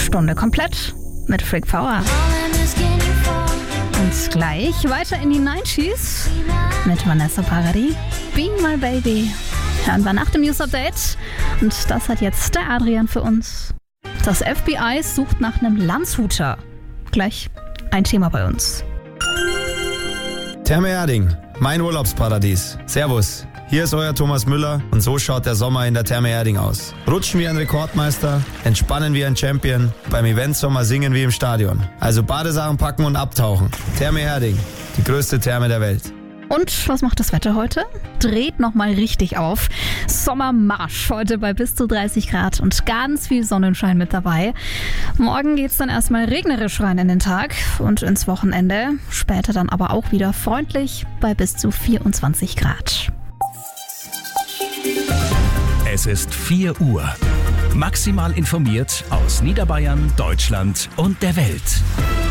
Stunde komplett mit Freak Power. Und gleich weiter in die 90s mit Vanessa Paradis. Be My Baby. Hören wir nach dem News Update. Und das hat jetzt der Adrian für uns. Das FBI sucht nach einem Landshuter. Gleich ein Thema bei uns. Therme Erding, mein Urlaubsparadies. Servus, hier ist euer Thomas Müller und so schaut der Sommer in der Therme Erding aus. Rutschen wie ein Rekordmeister, entspannen wie ein Champion, beim Eventsommer singen wie im Stadion. Also Badesachen packen und abtauchen. Therme Erding, die größte Therme der Welt. Und was macht das Wetter heute? Dreht nochmal richtig auf. Sommermarsch heute bei bis zu 30 Grad und ganz viel Sonnenschein mit dabei. Morgen geht's dann erstmal regnerisch rein in den Tag und ins Wochenende. Später dann aber auch wieder freundlich bei bis zu 24 Grad. Es ist 4 Uhr. Maximal informiert aus Niederbayern, Deutschland und der Welt.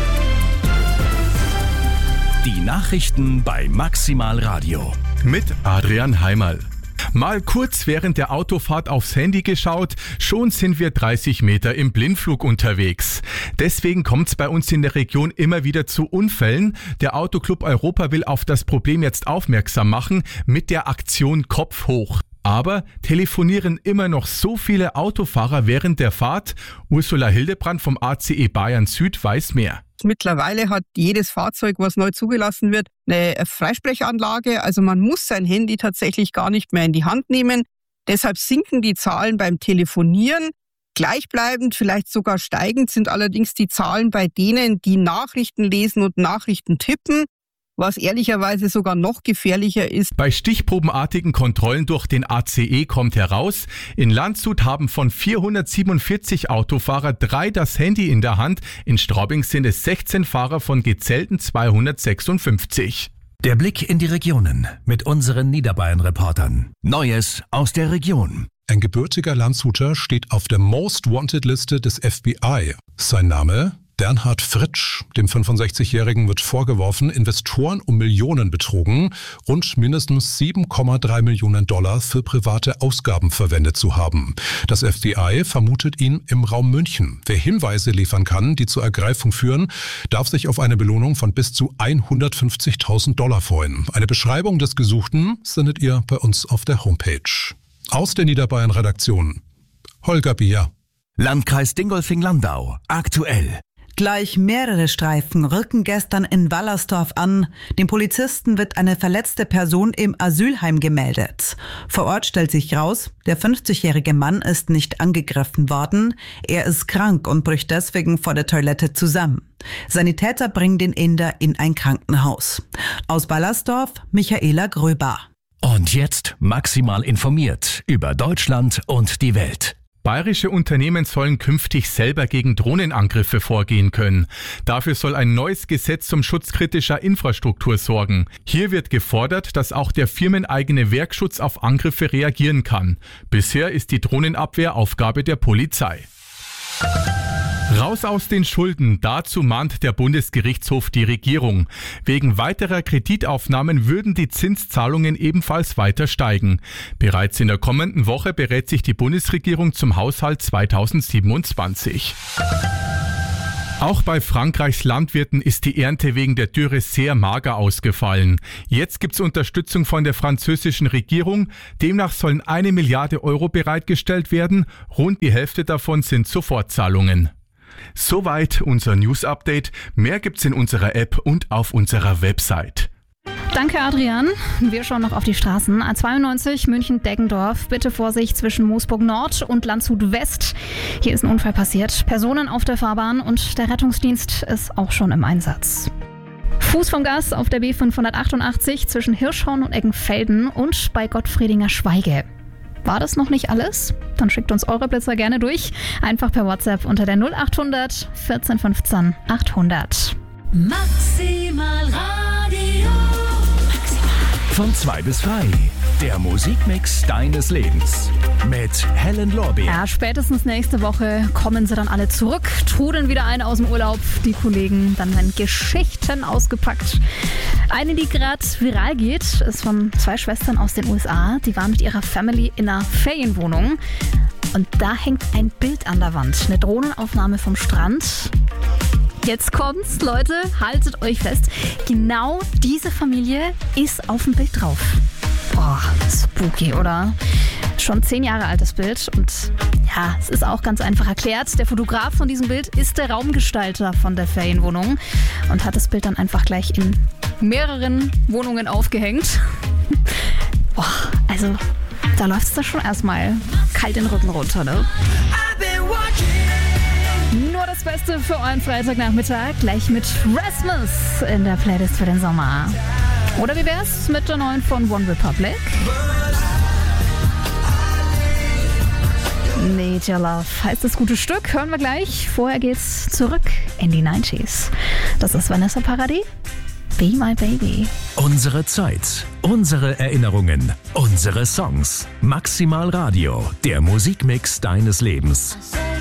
Die Nachrichten bei Maximal Radio. Mit Adrian Heimerl. Mal kurz während der Autofahrt aufs Handy geschaut, schon sind wir 30 Meter im Blindflug unterwegs. Deswegen kommt es bei uns in der Region immer wieder zu Unfällen. Der Autoclub Europa will auf das Problem jetzt aufmerksam machen mit der Aktion Kopf hoch. Aber telefonieren immer noch so viele Autofahrer während der Fahrt? Ursula Hildebrand vom ACE Bayern Süd weiß mehr. Mittlerweile hat jedes Fahrzeug, was neu zugelassen wird, eine Freisprechanlage. Also man muss sein Handy tatsächlich gar nicht mehr in die Hand nehmen. Deshalb sinken die Zahlen beim Telefonieren. Gleichbleibend, vielleicht sogar steigend sind allerdings die Zahlen bei denen, die Nachrichten lesen und Nachrichten tippen. Was ehrlicherweise sogar noch gefährlicher ist. Bei stichprobenartigen Kontrollen durch den ACE kommt heraus, in Landshut haben von 447 Autofahrer 3 das Handy in der Hand. In Straubing sind es 16 Fahrer von gezählten 256. Der Blick in die Regionen mit unseren Niederbayern-Reportern. Neues aus der Region. Ein gebürtiger Landshuter steht auf der Most Wanted Liste des FBI. Sein Name? Bernhard Fritsch, dem 65-Jährigen, wird vorgeworfen, Investoren um Millionen betrogen und mindestens $7,3 Millionen für private Ausgaben verwendet zu haben. Das FBI vermutet ihn im Raum München. Wer Hinweise liefern kann, die zur Ergreifung führen, darf sich auf eine Belohnung von bis zu $150.000 freuen. Eine Beschreibung des Gesuchten sendet ihr bei uns auf der Homepage. Aus der Niederbayern-Redaktion, Holger Bier. Landkreis Dingolfing-Landau. Aktuell. Gleich mehrere Streifen rücken gestern in Wallersdorf an. Dem Polizisten wird eine verletzte Person im Asylheim gemeldet. Vor Ort stellt sich raus, der 50-jährige Mann ist nicht angegriffen worden. Er ist krank und bricht deswegen vor der Toilette zusammen. Sanitäter bringen den Inder in ein Krankenhaus. Aus Wallersdorf, Michaela Gröber. Und jetzt maximal informiert über Deutschland und die Welt. Bayerische Unternehmen sollen künftig selber gegen Drohnenangriffe vorgehen können. Dafür soll ein neues Gesetz zum Schutz kritischer Infrastruktur sorgen. Hier wird gefordert, dass auch der firmeneigene Werkschutz auf Angriffe reagieren kann. Bisher ist die Drohnenabwehr Aufgabe der Polizei. Raus aus den Schulden, dazu mahnt der Bundesgerichtshof die Regierung. Wegen weiterer Kreditaufnahmen würden die Zinszahlungen ebenfalls weiter steigen. Bereits in der kommenden Woche berät sich die Bundesregierung zum Haushalt 2027. Auch bei Frankreichs Landwirten ist die Ernte wegen der Dürre sehr mager ausgefallen. Jetzt gibt's Unterstützung von der französischen Regierung. Demnach sollen 1 Milliarde Euro bereitgestellt werden. Rund die Hälfte davon sind Sofortzahlungen. Soweit unser News-Update. Mehr gibt's in unserer App und auf unserer Website. Danke, Adrian. Wir schauen noch auf die Straßen. A92 München-Deggendorf. Bitte Vorsicht zwischen Moosburg Nord und Landshut West. Hier ist ein Unfall passiert. Personen auf der Fahrbahn und der Rettungsdienst ist auch schon im Einsatz. Fuß vom Gas auf der B588 zwischen Hirschhorn und Eggenfelden und bei Gottfriedinger Schweige. War das noch nicht alles? Dann schickt uns eure Blitzer gerne durch. Einfach per WhatsApp unter der 0800 14 15 800. Maximal Radio. Von 2 bis 3. Der Musikmix deines Lebens. Mit Helen Lorbeer. Ja, spätestens nächste Woche kommen sie dann alle zurück, trudeln wieder ein aus dem Urlaub. Die Kollegen, dann werden Geschichten ausgepackt. Eine, die gerade viral geht, ist von 2 Schwestern aus den USA. Die waren mit ihrer Family in einer Ferienwohnung. Und da hängt ein Bild an der Wand. Eine Drohnenaufnahme vom Strand. Jetzt kommt's, Leute, haltet euch fest. Genau diese Familie ist auf dem Bild drauf. Boah, spooky, oder? Schon 10 Jahre altes Bild und ja, es ist auch ganz einfach erklärt. Der Fotograf von diesem Bild ist der Raumgestalter von der Ferienwohnung und hat das Bild dann einfach gleich in mehreren Wohnungen aufgehängt. Boah, also da läuft's da schon erstmal kalt den Rücken runter, ne? Nur das Beste für euren Freitagnachmittag, gleich mit Rasmus in der Playlist für den Sommer. Oder wie wär's mit der neuen von One Republic? Need Your Love heißt das gute Stück, hören wir gleich. Vorher geht's zurück in die 90s. Das ist Vanessa Paradis, Be My Baby. Unsere Zeit, unsere Erinnerungen, unsere Songs. Maximal Radio, der Musikmix deines Lebens.